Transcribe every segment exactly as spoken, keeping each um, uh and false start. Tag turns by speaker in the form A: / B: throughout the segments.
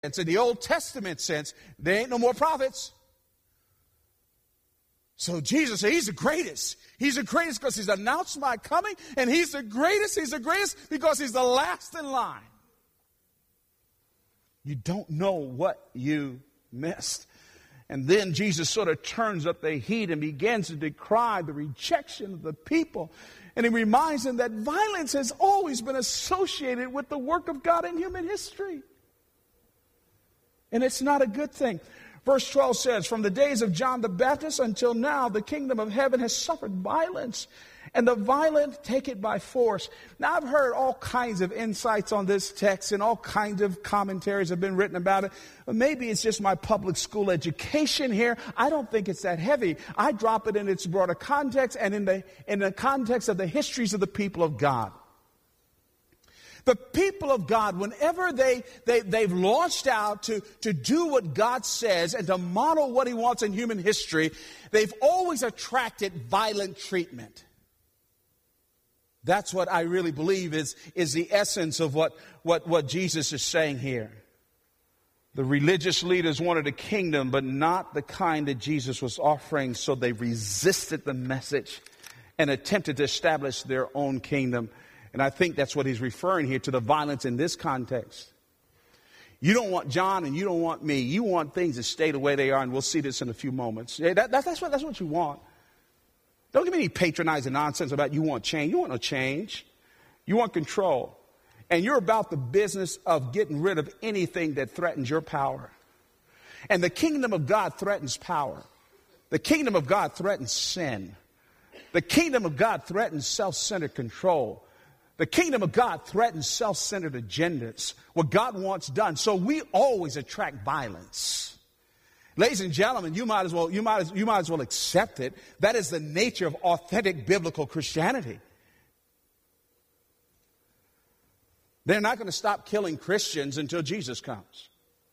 A: It's in the Old Testament sense. There ain't no more prophets. So Jesus said he's the greatest. He's the greatest because he's announced my coming, and he's the greatest. He's the greatest because he's the last in line. You don't know what you missed. And then Jesus sort of turns up the heat and begins to decry the rejection of the people. And he reminds them that violence has always been associated with the work of God in human history. And it's not a good thing. Verse twelve says, from the days of John the Baptist until now, the kingdom of heaven has suffered violence, and the violent take it by force. Now, I've heard all kinds of insights on this text, and all kinds of commentaries have been written about it. Maybe it's just my public school education here. I don't think it's that heavy. I drop it in its broader context and in the, in the context of the histories of the people of God. The people of God, whenever they, they, they've launched out to, to do what God says and to model what he wants in human history, they've always attracted violent treatment. That's what I really believe is, is the essence of what, what, what Jesus is saying here. The religious leaders wanted a kingdom, but not the kind that Jesus was offering, so they resisted the message and attempted to establish their own kingdom. And I think that's what he's referring here to, the violence in this context. You don't want John and you don't want me. You want things to stay the way they are, and we'll see this in a few moments. That, that, that's, what, that's what you want. Don't give me any patronizing nonsense about you want change. You want no change. You want control. And you're about the business of getting rid of anything that threatens your power. And the kingdom of God threatens power. The kingdom of God threatens sin. The kingdom of God threatens self-centered control. The kingdom of God threatens self-centered agendas, what God wants done. So we always attract violence. Ladies and gentlemen, you might as well, you might as, you might as well accept it. That is the nature of authentic biblical Christianity. They're not going to stop killing Christians until Jesus comes.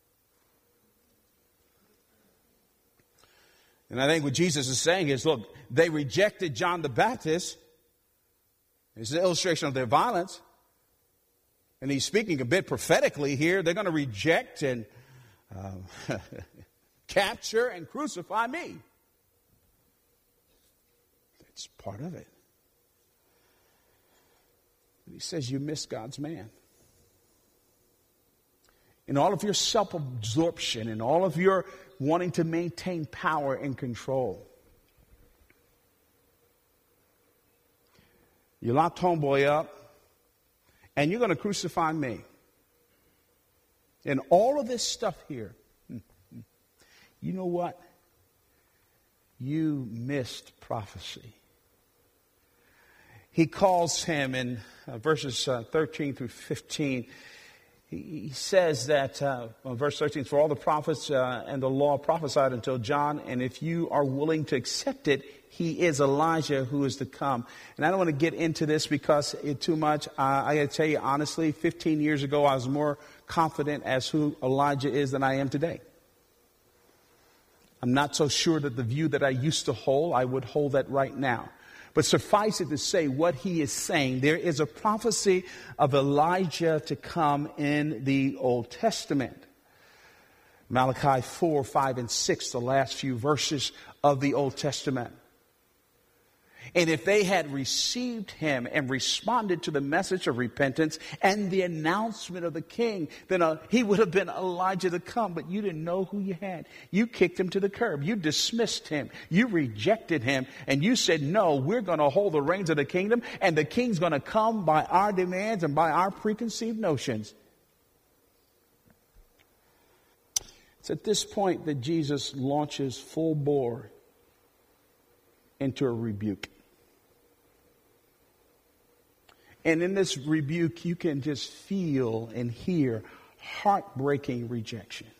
A: And I think what Jesus is saying is, look, they rejected John the Baptist. It's an illustration of their violence. And he's speaking a bit prophetically here. They're going to reject and uh, capture and crucify me. It's part of it. But he says you miss God's man. In all of your self-absorption, in all of your wanting to maintain power and control, you locked homeboy up, and you're going to crucify me. And all of this stuff here, you know what? You missed prophecy. He calls him in uh, verses uh, thirteen through fifteen. He, he says that, uh, well, verse thirteen, for all the prophets uh, and the law prophesied until John, and if you are willing to accept it, he is Elijah who is to come. And I don't want to get into this because it's too much. Uh, I got to tell you honestly, fifteen years ago, I was more confident as who Elijah is than I am today. I'm not so sure that the view that I used to hold, I would hold that right now. But suffice it to say what he is saying, there is a prophecy of Elijah to come in the Old Testament. Malachi four, five, and six, the last few verses of the Old Testament. And if they had received him and responded to the message of repentance and the announcement of the king, then uh, he would have been Elijah to come. But you didn't know who you had. You kicked him to the curb. You dismissed him. You rejected him. And you said, no, we're going to hold the reins of the kingdom. And the king's going to come by our demands and by our preconceived notions. It's at this point that Jesus launches full bore into a rebuke. And in this rebuke, you can just feel and hear heartbreaking rejection.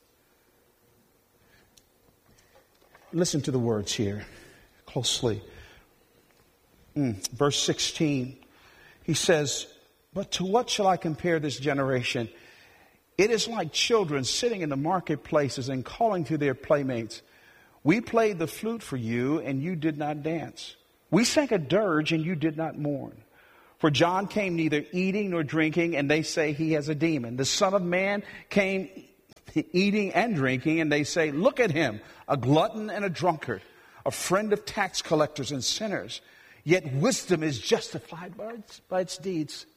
A: Listen to the words here closely. Mm, verse sixteen, he says, but to what shall I compare this generation? It is like children sitting in the marketplaces and calling to their playmates. We played the flute for you, and you did not dance. We sang a dirge, and you did not mourn. For John came neither eating nor drinking, and they say he has a demon. The Son of Man came eating and drinking, and they say, look at him, a glutton and a drunkard, a friend of tax collectors and sinners. Yet wisdom is justified by its, by its deeds.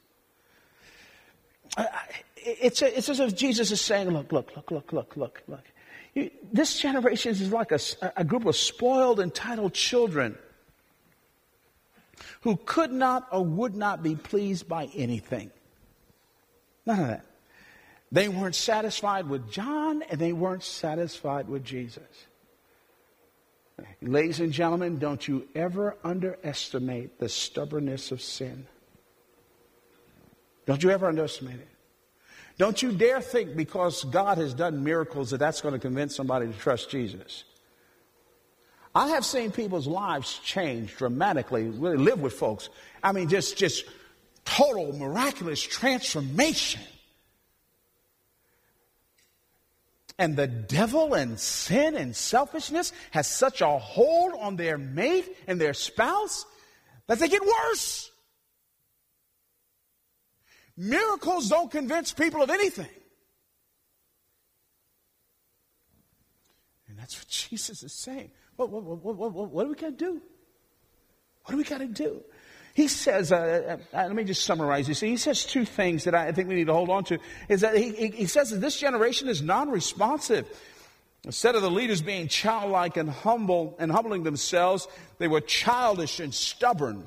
A: It's, a, it's as if Jesus is saying, look, look, look, look, look, look, look. You, this generation is like a, a group of spoiled, entitled children who could not or would not be pleased by anything. None of that. They weren't satisfied with John, and they weren't satisfied with Jesus. Ladies and gentlemen, don't you ever underestimate the stubbornness of sin. Don't you ever underestimate it. Don't you dare think because God has done miracles that that's going to convince somebody to trust Jesus. I have seen people's lives change dramatically, really live with folks. I mean, just, just total miraculous transformation. And the devil and sin and selfishness has such a hold on their mate and their spouse that they get worse. Miracles don't convince people of anything. And that's what Jesus is saying. What, what, what, what, what, what do we got to do? What do we got to do? He says, uh, uh, let me just summarize. You see, he says two things that I think we need to hold on to. Is that he, he, he says that this generation is non-responsive. Instead of the leaders being childlike and humble and humbling themselves, they were childish and stubborn.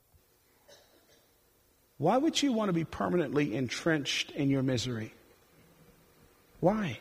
A: Why would you want to be permanently entrenched in your misery? Why?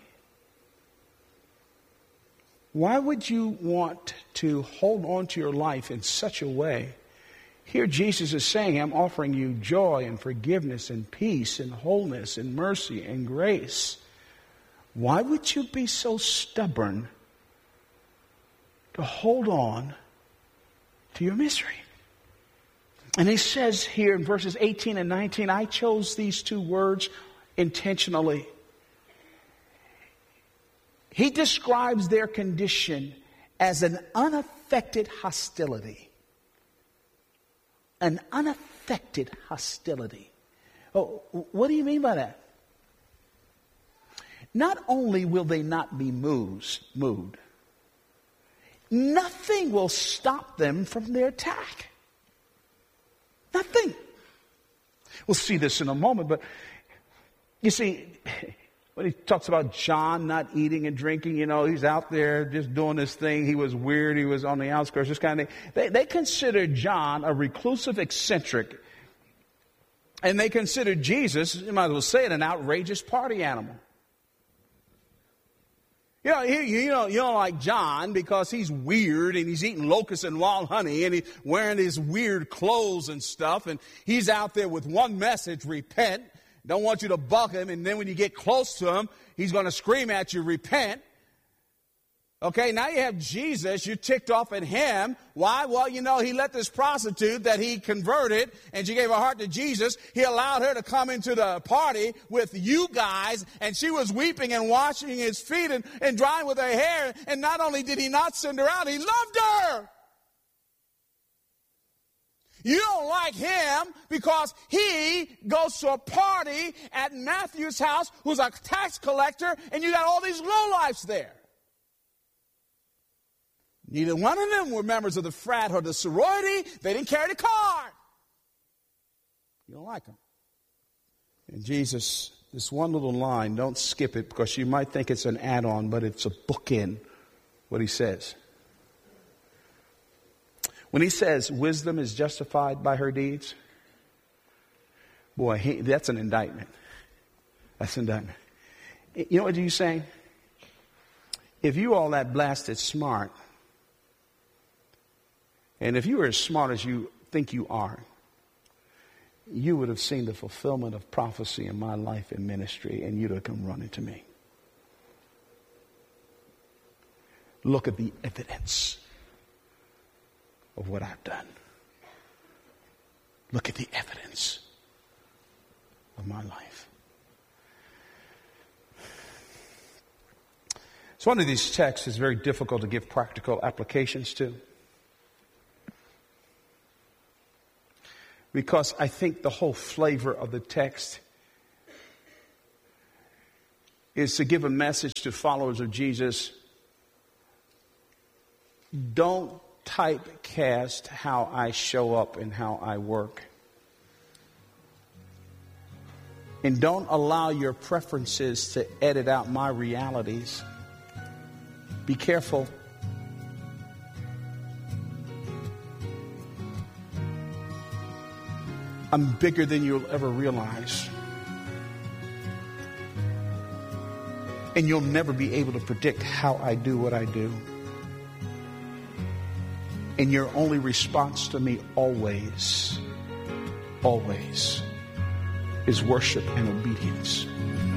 A: Why would you want to hold on to your life in such a way? Here Jesus is saying, I'm offering you joy and forgiveness and peace and wholeness and mercy and grace. Why would you be so stubborn to hold on to your misery? And he says here in verses eighteen and nineteen, I chose these two words intentionally. He describes their condition as an unaffected hostility. An unaffected hostility. Oh, what do you mean by that? Not only will they not be moved, moved, nothing will stop them from their attack. Nothing. We'll see this in a moment, but you see, when he talks about John not eating and drinking, you know, he's out there just doing this thing. He was weird. He was on the outskirts, this kind of thing. They, they considered John a reclusive eccentric. And they considered Jesus, you might as well say it, an outrageous party animal. You know, you, you, know, you don't like John because he's weird and he's eating locusts and wild honey and he's wearing his weird clothes and stuff. And he's out there with one message, repent. Don't want you to buck him, and then when you get close to him, he's going to scream at you, repent. Okay, now you have Jesus, you're ticked off at him. Why? Well, you know, he let this prostitute that he converted, and she gave her heart to Jesus. He allowed her to come into the party with you guys, and she was weeping and washing his feet and, and drying with her hair. And not only did he not send her out, he loved her. You don't like him because he goes to a party at Matthew's house who's a tax collector, and you got all these lowlifes there. Neither one of them were members of the frat or the sorority. They didn't carry the card. You don't like them. And Jesus, this one little line, don't skip it because you might think it's an add-on, but it's a bookend, what he says. When he says wisdom is justified by her deeds, boy, he, that's an indictment. That's an indictment. You know what he's saying? If you all that blasted smart, and if you were as smart as you think you are, you would have seen the fulfillment of prophecy in my life and ministry, and you'd have come running to me. Look at the evidence of what I've done. Look at the evidence of my life. So one of these texts is very difficult to give practical applications to, because I think the whole flavor of the text is to give a message to followers of Jesus. Don't typecast how I show up and how I work. And don't allow your preferences to edit out my realities. Be careful. I'm bigger than you'll ever realize. And you'll never be able to predict how I do what I do. And your only response to me always, always, is worship and obedience.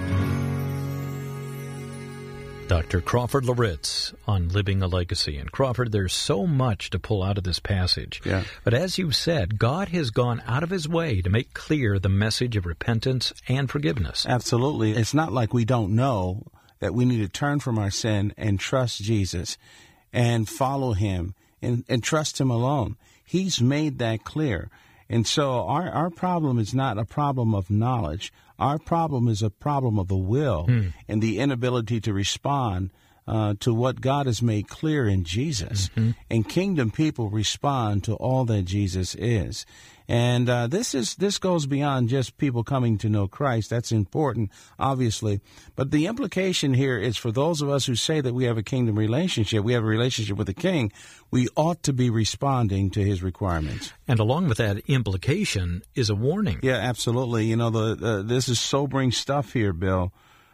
B: Doctor Crawford Loritts on Living a Legacy. And Crawford, there's so much to pull out of this passage.
A: Yeah.
B: But as you said, God has gone out of his way to make clear the message of repentance and forgiveness.
C: Absolutely. It's not like we don't know that we need to turn from our sin and trust Jesus and follow him and, and trust him alone. He's made that clear. And so our, our problem is not a problem of knowledge. Our problem is a problem of the will hmm. and the inability to respond uh, to what God has made clear in Jesus. Mm-hmm. And kingdom people respond to all that Jesus is. And uh, this is this goes beyond just people coming to know Christ. That's important, obviously. But the implication here is for those of us who say that we have a kingdom relationship, we have a relationship with the King, we ought to be responding to his requirements.
B: And along with that implication is a warning.
C: Yeah, absolutely. You know, the, the this is sobering stuff here, Bill.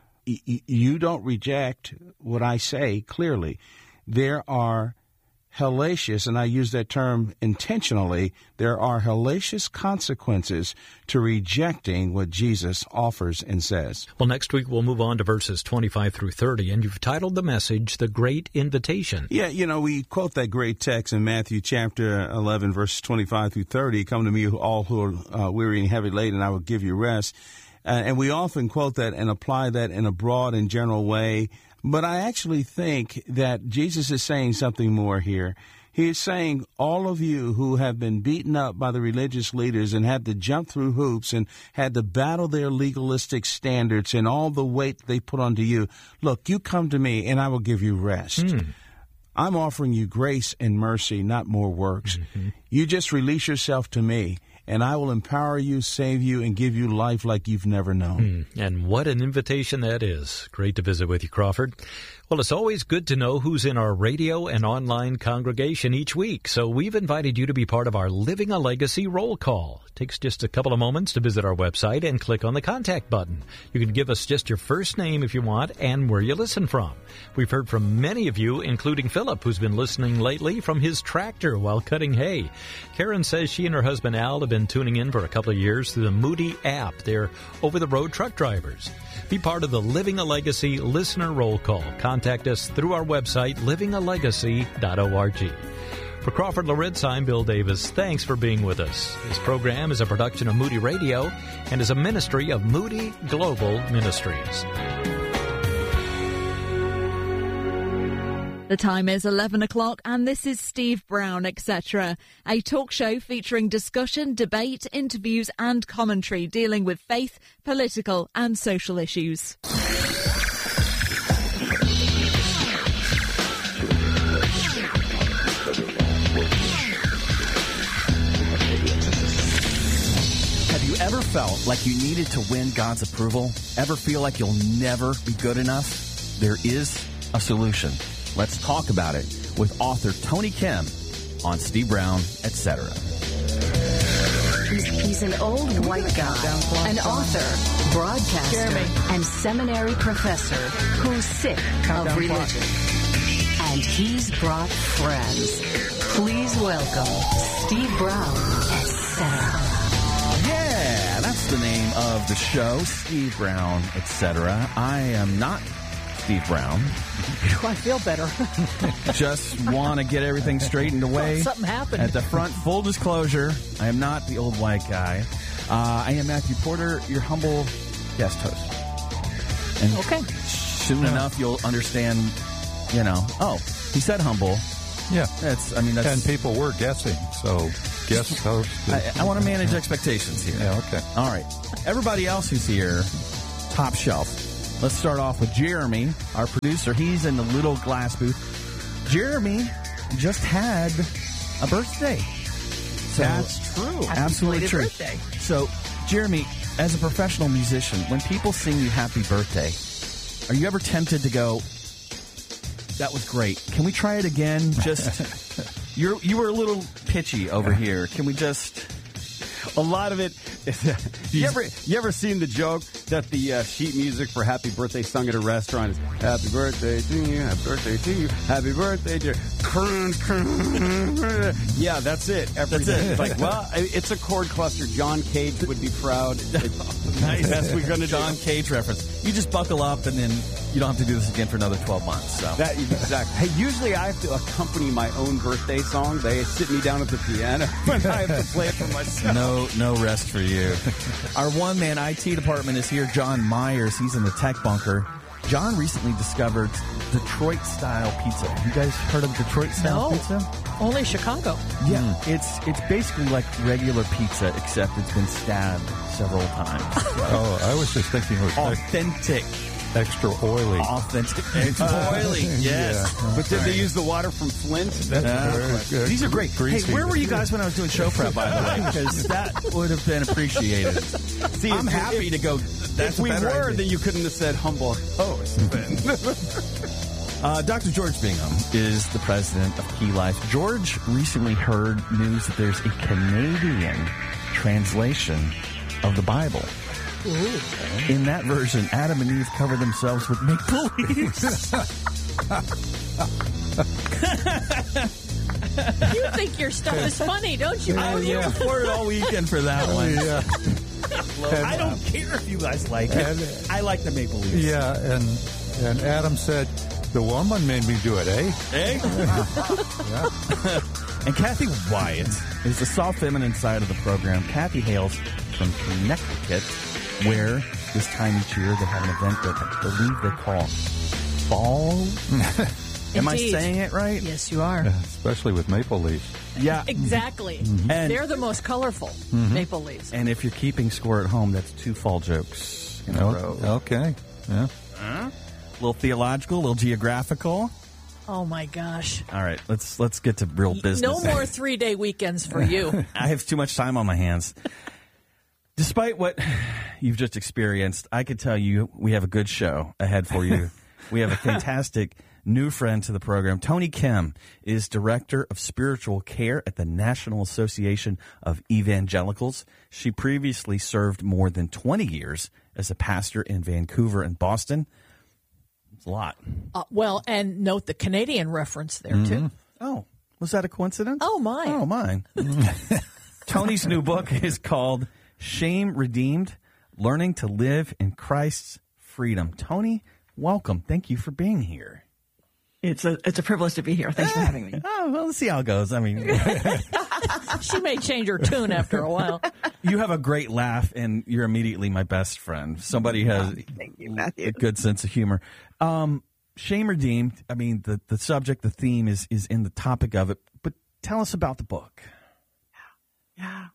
C: Y- you don't reject what I say clearly. There are hellacious, and I use that term intentionally, there are hellacious consequences to rejecting what Jesus offers and says.
B: Well, next week we'll move on to verses twenty-five through thirty, and you've titled the message, The Great Invitation.
C: Yeah, you know, we quote that great text in Matthew chapter eleven, verses twenty-five through thirty, "Come to me all who are uh, weary and heavy laden, and I will give you rest." Uh, and we often quote that and apply that in a broad and general way. But I actually think that Jesus is saying something more here. He is saying, all of you who have been beaten up by the religious leaders and had to jump through hoops and had to battle their legalistic standards and all the weight they put onto you, look, you come to me and I will give you rest. Mm. I'm offering you grace and mercy, not more works. Mm-hmm. You just release yourself to me, and I will empower you, save you, and give you life like you've never known.
B: Mm, and what an invitation that is. Great to visit with you, Crawford. Well, it's always good to know who's in our radio and online congregation each week, so we've invited you to be part of our Living a Legacy roll call. It takes just a couple of moments to visit our website and click on the contact button. You can give us just your first name if you want and where you listen from. We've heard from many of you, including Philip, who's been listening lately from his tractor while cutting hay. Karen says she and her husband Al have been tuning in for a couple of years through the Moody app. They're over-the-road truck drivers. Be part of the Living a Legacy listener roll call. Contact us through our website, living a legacy dot org. For Crawford Loritts, I'm Bill Davis. Thanks for being with us. This program is a production of Moody Radio and is a ministry of Moody Global Ministries.
D: The time is eleven o'clock, and this is Steve Brown, et cetera, a talk show featuring discussion, debate, interviews, and commentary dealing with faith, political, and social issues.
E: Have you ever felt like you needed to win God's approval? Ever feel like you'll never be good enough? There is a solution. Let's talk about it with author Tony Kim on Steve Brown, et cetera.
F: He's, he's an old white guy, an author, broadcaster, Jeremy. and seminary professor who's sick Countdown of religion. Clock. And he's brought friends. Please welcome Steve Brown, et cetera.
E: Yeah, that's the name of the show, Steve Brown, et cetera. I am not Steve Brown.
G: I feel better.
E: Just want to get everything straightened away.
G: Something happened.
E: At the front, full disclosure, I am not the old white guy. Uh, I am Matthew Porter, your humble guest host. And
G: okay.
E: soon yeah. enough, you'll understand, you know, oh, he said humble.
H: Yeah.
E: That's, I mean, that's...
H: And people were guessing, so guest host.
E: I, I want to manage expectations here.
H: Yeah, okay.
E: All right. Everybody else who's here, top shelf. Let's start off with Jeremy, our producer. He's in the little glass booth. Jeremy just had a birthday. So,
C: That's true.
E: Happy absolutely true.
G: Birthday.
E: So, Jeremy, as a professional musician, when people sing you happy birthday, are you ever tempted to go, that was great, can we try it again? Just, you're, you were a little pitchy over here. Can we just...
I: A lot of it is, you ever you ever seen the joke that the uh, sheet music for Happy Birthday sung at a restaurant is Happy Birthday to you, Happy Birthday to you, Happy Birthday to you. Yeah, that's it. Every
E: That's
I: day.
E: it.
I: Like, well, it's a chord cluster. John Cage would be proud.
E: Nice.
I: That's what we're going to do.
E: John Cage reference. You just buckle up and then you don't have to do this again for another twelve months. So
I: That, exactly. Hey, usually I have to accompany my own birthday song. They sit me down at the piano and I have to play it for myself.
E: No, no rest for you. Our one-man I T department is here, John Myers. He's in the tech bunker. John recently discovered Detroit-style pizza. You guys heard of Detroit-style
G: No.
E: pizza?
G: Only Chicago.
E: Yeah, it's it's basically like regular pizza, except it's been stabbed several times.
H: Oh, I was just thinking it was ex-
E: Authentic.
H: extra oily.
E: Authentic. It's oily, yes.
I: But did they use the water from Flint?
H: That's
E: Uh,
H: very good.
E: These are great. Hey,
H: Greasy.
E: where were you guys when I was doing show prep, by the way? Because that would have been appreciated.
I: See,
E: I'm
I: if-
E: happy
I: if-
E: to go. That's
I: if we
E: a better
I: were,
E: idea.
I: then you couldn't have said humble host.
E: Uh, Doctor George Bingham is the president of Key Life. George recently heard news that there's a Canadian translation of the Bible.
G: Ooh.
E: In that version, Adam and Eve cover themselves with make-believes.
G: You think your stuff is funny, don't you?
E: I yeah. poured all weekend for that one.
H: Yeah.
E: I don't care if you guys like it. I like the maple leaves.
H: Yeah, and and Adam said, the woman made me do it, eh?
E: Eh? And Kathy Wyatt is the soft feminine side of the program. Kathy hails from Connecticut, where this time each year they have an event that I believe they call Fall. Am I
G: Indeed.
E: saying it right?
G: Yes, you are.
H: Especially with maple leaves.
E: Yeah.
G: Exactly.
E: And,
G: They're the most colorful
E: Mm-hmm.
G: maple leaves.
E: and if you're keeping score at home, that's two fall jokes in a row.
H: Oh, okay. Yeah.
E: A little theological, a little geographical.
G: Oh my gosh.
E: All right, let's let's get to real business.
G: No more three-day weekends for you.
E: I have too much time on my hands. Despite what you've just experienced, I can tell you we have a good show ahead for you. We have a fantastic new friend to the program. Tony Kim is Director of Spiritual Care at the National Association of Evangelicals. She previously served more than twenty years as a pastor in Vancouver and Boston. It's a lot.
G: Uh, well, and note the Canadian reference there, too.
E: Oh, was that a coincidence?
G: Oh, my.
E: Oh, mine. Tony's new book is called Shame Redeemed, Learning to Live in Christ's Freedom. Tony, welcome. Thank you for being here.
J: It's a it's a privilege to be here. Thanks for having me.
E: Oh, well, let's see how it goes. I mean,
G: She may change her tune after a while.
E: you have a great laugh, and you're immediately my best friend. Somebody has
J: Thank you, Matthew.
E: a good sense of humor. Um, Shame Redeemed, I mean, the, the subject, the theme is, is in the topic of it, but tell us about the book.
J: Yeah.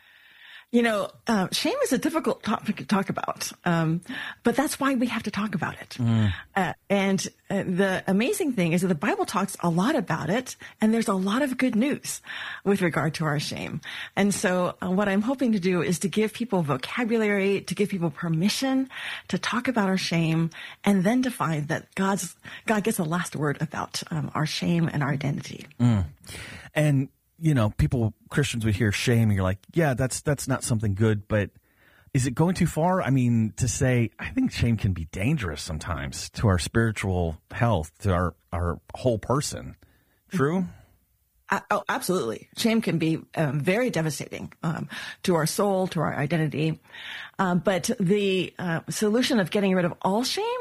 J: You know, uh, shame is a difficult topic to talk about, um, but that's why we have to talk about it.
E: Mm.
J: Uh, and uh, the amazing thing is that the Bible talks a lot about it, and there's a lot of good news with regard to our shame. And so uh, what I'm hoping to do is to give people vocabulary, to give people permission to talk about our shame, and then to find that God's God gets the last word about um, our shame and our identity.
E: Mm. And you know, people, Christians would hear shame and you're like, yeah, that's that's not something good, but is it going too far? I mean, to say, I think shame can be dangerous sometimes to our spiritual health, to our, our whole person. True?
J: Uh, oh, absolutely. Shame can be um, very devastating um, to our soul, to our identity. Um, but the uh, solution of getting rid of all shame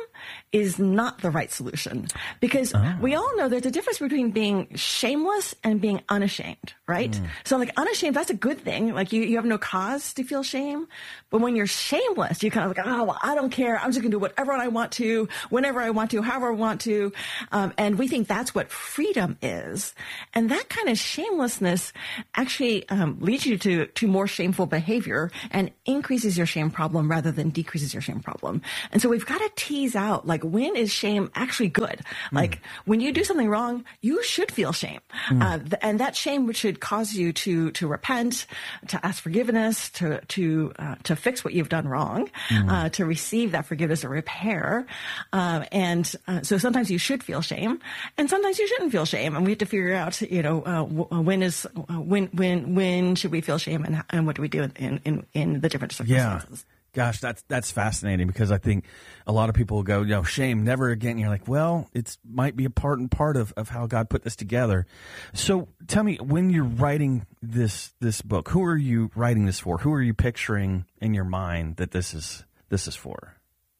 J: is not the right solution, because oh. we all know there's a difference between being shameless and being unashamed, right? Mm. So like unashamed, that's a good thing. Like you, you have no cause to feel shame. But when you're shameless, you kind of like, oh, well, I don't care. I'm just going to do whatever I want to, whenever I want to, however I want to. Um, and we think that's what freedom is. And that kind of shamelessness actually um, leads you to, to more shameful behavior and increases your shame problem rather than decreases your shame problem. And so we've got to tease out, like, when is shame actually good? Mm. Like, when you do something wrong, you should feel shame. Mm. Uh, th- and that shame should cause you to, to repent, to ask forgiveness, to, to, uh, to fix what you've done wrong, mm. uh, to receive that forgiveness or repair. Uh, and uh, so sometimes you should feel shame, and sometimes you shouldn't feel shame. And we have to figure out, you know, uh, w- when is, uh, when, when, when should we feel shame, and, and what do we do in, in, in the different circumstances?
I: Yeah. Gosh, that's that's fascinating, because I think a lot of people will go, you know, shame, never again. And you're like, well, it might be a part and part of, of how God put this together. So tell me, when you're writing this this book, who are you writing this for? Who are you picturing in your mind that this is this is for?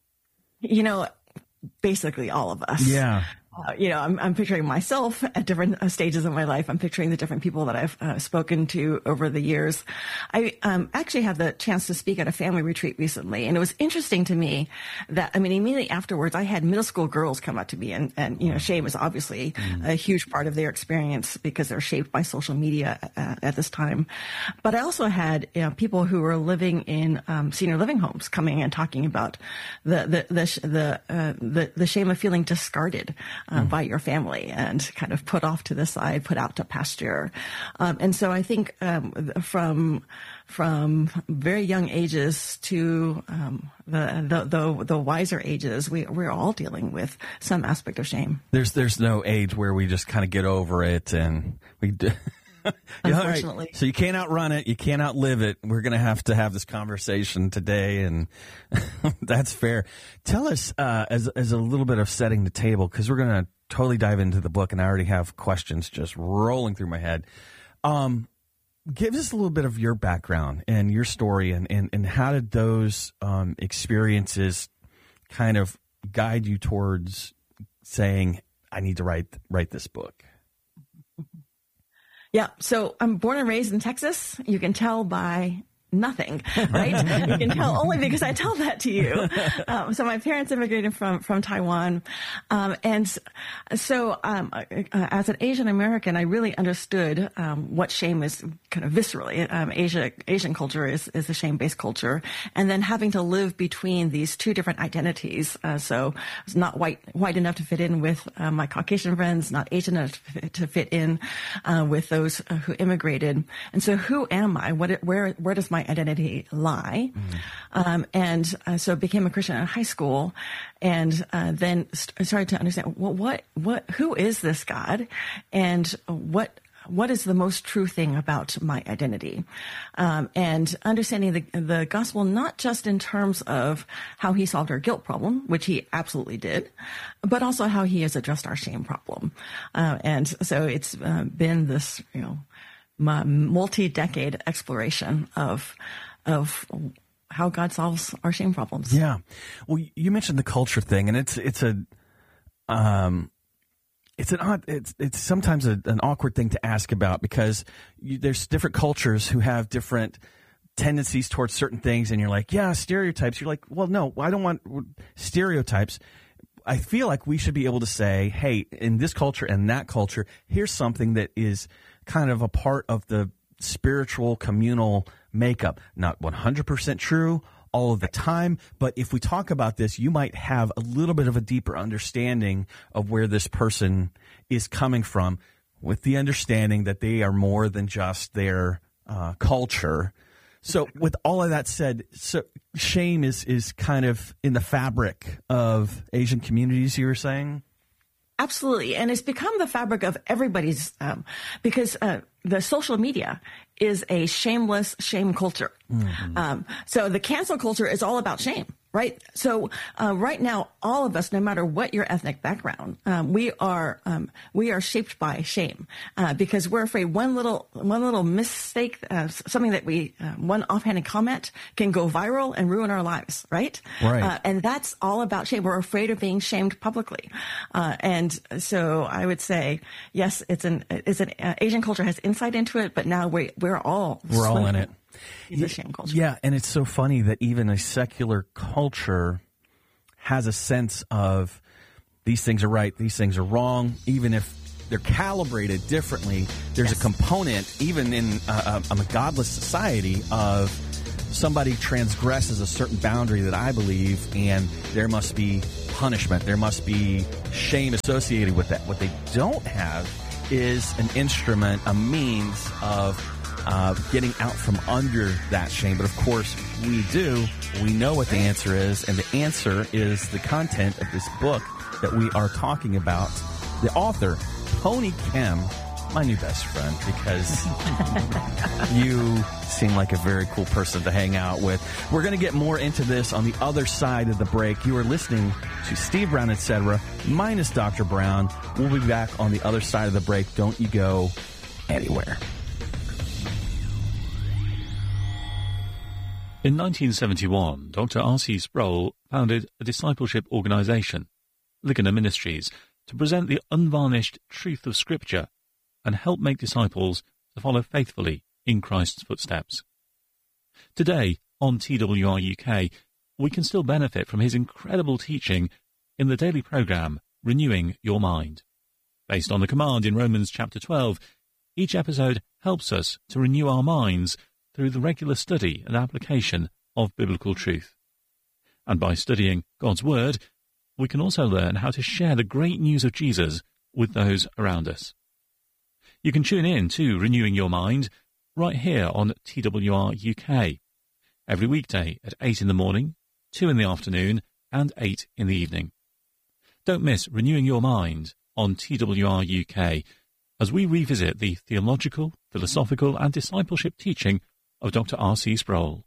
J: You know, basically all of us.
I: Yeah.
J: Uh, you know, I'm, I'm picturing myself at different uh, stages of my life. I'm picturing the different people that I've uh, spoken to over the years. I um, actually had the chance to speak at a family retreat recently, and it was interesting to me that, I mean, immediately afterwards, I had middle school girls come up to me, and, and you know, shame is obviously mm. a huge part of their experience because they're shaped by social media uh, at this time. But I also had, you know, people who were living in um, senior living homes coming and talking about the the the the, uh, the, the shame of feeling discarded Uh, mm. by your family and kind of put off to the side, put out to pasture. Um, and so I think um, from from very young ages to um, the, the the the wiser ages, we we're all dealing with some aspect of shame.
I: There's there's no age where we just kind of get over it, and we do.
J: Unfortunately.
I: Right. So you can't outrun it. You can't outlive it. We're going to have to have this conversation today, and that's fair. Tell us, uh, as as a little bit of setting the table, because we're going to totally dive into the book, and I already have questions just rolling through my head. Um, give us a little bit of your background and your story, and, and, and how did those um, experiences kind of guide you towards saying, I need to write write this book?
J: Yeah, so I'm born and raised in Texas. You can tell by nothing, right? You can tell only because I tell that to you. Um, so my parents immigrated from, from Taiwan. Um, and so um, uh, as an Asian American, I really understood um, what shame is kind of viscerally. Um, Asia, Asian culture is, is a shame-based culture. And then having to live between these two different identities. Uh, so I was not white, white enough to fit in with uh, my Caucasian friends, not Asian enough to fit in uh, with those uh, who immigrated. And so who am I? What, where, where does my identity lie? Mm. Um, and uh, so became a Christian in high school, and uh, then st- started to understand, well, what, what, who is this God, and what, what is the most true thing about my identity? Um, and understanding the, the gospel, not just in terms of how he solved our guilt problem, which he absolutely did, but also how he has addressed our shame problem. Uh, and so it's uh, been this, you know, my multi-decade exploration of of how God solves our shame problems.
I: Yeah. Well, you mentioned the culture thing, and it's it's a um it's an odd it's it's sometimes a, an awkward thing to ask about, because you, there's different cultures who have different tendencies towards certain things, and you're like, yeah, stereotypes. You're like, well, no, I don't want stereotypes. I feel like we should be able to say, hey, in this culture and that culture, here's something that is kind of a part of the spiritual communal makeup. Not one hundred percent true all of the time, but if we talk about this, you might have a little bit of a deeper understanding of where this person is coming from, with the understanding that they are more than just their uh, culture. So with all of that said, so shame is, is kind of in the fabric of Asian communities, you were saying?
J: Absolutely. And it's become the fabric of everybody's, um, because uh, the social media is a shameless shame culture. Mm-hmm. Um, so the cancel culture is all about shame. Right. So uh, right now, all of us, no matter what your ethnic background, um, we are um, we are shaped by shame uh, because we're afraid one little one little mistake, uh, something that we uh, one offhanded comment can go viral and ruin our lives. Right.
I: Right.
J: Uh, and that's all about shame. We're afraid of being shamed publicly, uh, and so I would say yes, it's an it's an uh, Asian culture has insight into it, but now we we're all
I: we're all in it.
J: The shame culture.
I: Yeah, and it's so funny that even a secular culture has a sense of these things are right, these things are wrong, even if they're calibrated differently. There's yes. a component, even in a, a, a godless society, of somebody transgresses a certain boundary that I believe, and there must be punishment. There must be shame associated with that. What they don't have is an instrument, a means of Uh, getting out from under that shame. But of course, we do. We know what the answer is, and the answer is the content of this book that we are talking about. The author, Tony Kim, my new best friend, because you seem like a very cool person to hang out with. We're going to get more into this on the other side of the break. You are listening to Steve Brown, et cetera, minus Doctor Brown. We'll be back on the other side of the break. Don't you go anywhere.
K: In nineteen seventy-one, Doctor R C Sproul founded a discipleship organization, Ligonier Ministries, to present the unvarnished truth of Scripture and help make disciples to follow faithfully in Christ's footsteps. Today, on T W R U K, we can still benefit from his incredible teaching in the daily program, Renewing Your Mind. Based on the command in Romans chapter twelve, each episode helps us to renew our minds through the regular study and application of biblical truth. And by studying God's Word, we can also learn how to share the great news of Jesus with those around us. You can tune in to Renewing Your Mind right here on T W R U K, every weekday at eight in the morning, two in the afternoon, and eight in the evening. Don't miss Renewing Your Mind on T W R U K as we revisit the theological, philosophical, and discipleship teaching of Doctor R C Sproul.